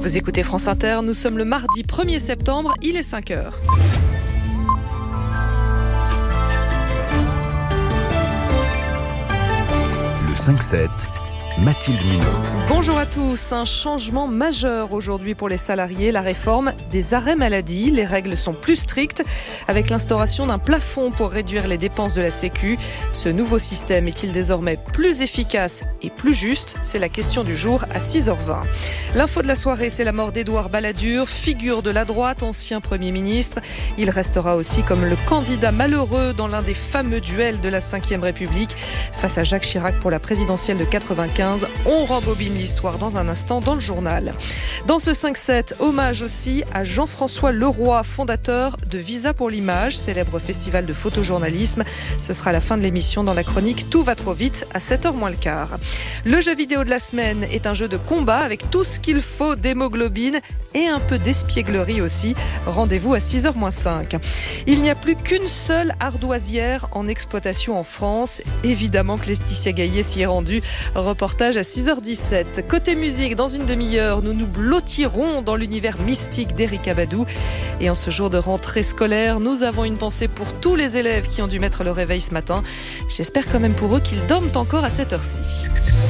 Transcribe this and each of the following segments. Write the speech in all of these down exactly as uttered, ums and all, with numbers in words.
Vous écoutez France Inter, nous sommes le mardi premier septembre, il est cinq heures. Le cinq sept, Mathilde Munoz. Bonjour à tous. Un changement majeur aujourd'hui pour les salariés, la réforme des arrêts maladie. Les règles sont plus strictes avec l'instauration d'un plafond pour réduire les dépenses de la Sécu. Ce nouveau système est-il désormais plus efficace et plus juste ? C'est la question du jour à six heures vingt. L'info de la soirée, c'est la mort d'Édouard Balladur, figure de la droite, ancien Premier ministre. Il restera aussi comme le candidat malheureux dans l'un des fameux duels de la cinquième République face à Jacques Chirac pour la présidentielle de quatre-vingt-quinze. On rembobine l'histoire dans un instant dans le journal. Dans ce cinq sept, hommage aussi à Jean-François Leroy, fondateur de Visa pour l'image, célèbre festival de photojournalisme. Ce sera à la fin de l'émission dans la chronique Tout va trop vite à sept heures moins le quart. Le jeu vidéo de la semaine est un jeu de combat avec tout ce qu'il faut d'hémoglobine et un peu d'espièglerie aussi. Rendez-vous à six heures moins cinq. Il n'y a plus qu'une seule ardoisière en exploitation en France. Évidemment que Laetitia Gaillet s'y est rendue. Reportage à six heures dix-sept. Côté musique, dans une demi-heure, nous nous blottirons dans l'univers mystique d'Erykah Badu. Et en ce jour de rentrée scolaire, nous avons une pensée pour tous les élèves qui ont dû mettre le réveil ce matin. J'espère quand même pour eux qu'ils dorment encore à cette heure-ci.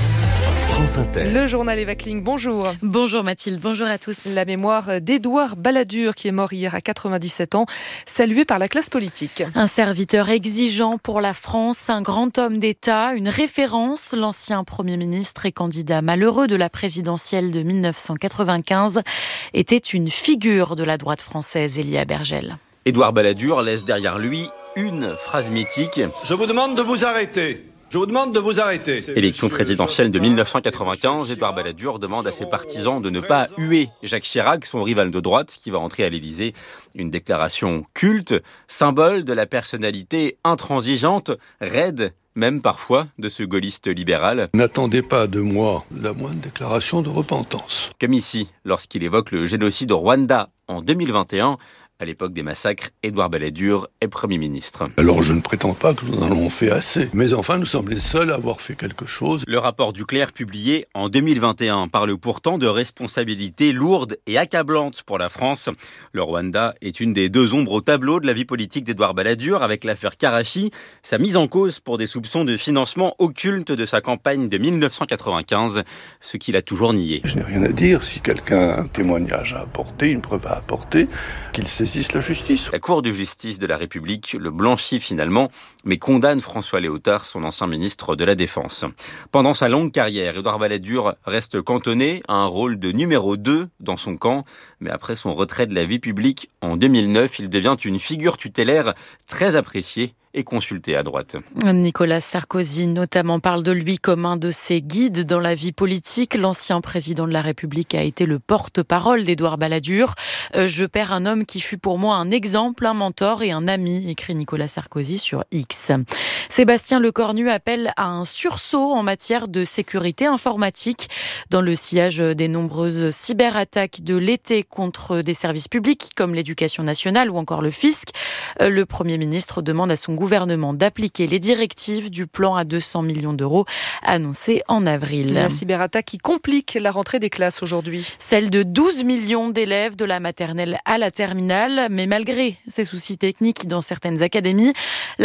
France Inter. Le journal Eva Kling, bonjour. Bonjour Mathilde, bonjour à tous. La mémoire d'Édouard Balladur qui est mort hier à quatre-vingt-dix-sept ans, salué par la classe politique. Un serviteur exigeant pour la France, un grand homme d'État, une référence, l'ancien Premier ministre et candidat malheureux de la présidentielle de dix-neuf cent quatre-vingt-quinze, était une figure de la droite française, Elia Bergel. Édouard Balladur laisse derrière lui une phrase mythique. Je vous demande de vous arrêter. Je vous demande de vous arrêter. Élection présidentielle de dix-neuf cent quatre-vingt-quinze, Édouard Balladur demande à ses partisans de ne pas huer Jacques Chirac, son rival de droite, qui va entrer à l'Élysée. Une déclaration culte, symbole de la personnalité intransigeante, raide, même parfois, de ce gaulliste libéral. N'attendez pas de moi la moindre déclaration de repentance. Comme ici, lorsqu'il évoque le génocide au Rwanda en deux mille vingt et un. À l'époque des massacres, Édouard Balladur est Premier ministre. Alors je ne prétends pas que nous en avons fait assez. Mais enfin, nous sommes les seuls à avoir fait quelque chose. Le rapport du Clerc publié en deux mille vingt et un parle pourtant de responsabilités lourdes et accablantes pour la France. Le Rwanda est une des deux ombres au tableau de la vie politique d'Édouard Balladur avec l'affaire Karachi, sa mise en cause pour des soupçons de financement occulte de sa campagne de dix-neuf cent quatre-vingt-quinze, ce qu'il a toujours nié. Je n'ai rien à dire. Si quelqu'un a un témoignage à apporter, une preuve à apporter, qu'il saisisse la justice. La Cour de justice de la République le blanchit finalement, mais condamne François Léotard, son ancien ministre de la Défense. Pendant sa longue carrière, Édouard Balladur reste cantonné à un rôle de numéro deux dans son camp, mais après son retrait de la vie publique en deux mille neuf, il devient une figure tutélaire très appréciée et consulté à droite. Nicolas Sarkozy notamment parle de lui comme un de ses guides dans la vie politique. L'ancien président de la République a été le porte-parole d'Édouard Balladur. Euh, je perds un homme qui fut pour moi un exemple, un mentor et un ami, écrit Nicolas Sarkozy sur X. Sébastien Lecornu appelle à un sursaut en matière de sécurité informatique dans le sillage des nombreuses cyberattaques de l'été contre des services publics comme l'éducation nationale ou encore le fisc. Euh, le Premier ministre demande à son gouvernement gouvernement d'appliquer les directives du plan à deux cents millions d'euros annoncé en avril. La cyberattaque qui complique la rentrée des classes aujourd'hui. Celle de douze millions d'élèves de la maternelle à la terminale, mais malgré ces soucis techniques dans certaines académies,